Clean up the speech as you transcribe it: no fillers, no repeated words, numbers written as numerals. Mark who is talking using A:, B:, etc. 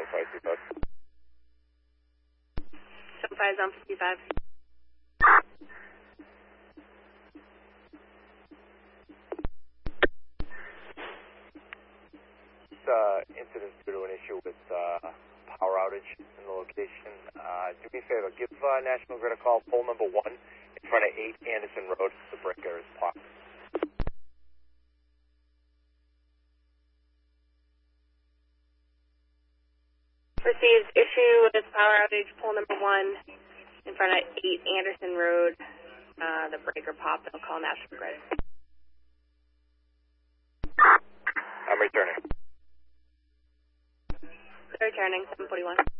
A: 7525.
B: 75 on 55.
A: Incident due to an issue with power outage in the location. Do me a favor, give National Grid a call, pole number 1 in front of 8 Anderson Road. The breaker is blocked.
B: Received issue with power outage, pole number 1 in front of 8 Anderson Road. The breaker popped. I'll call National Grid.
A: I'm returning.
B: Returning, 741.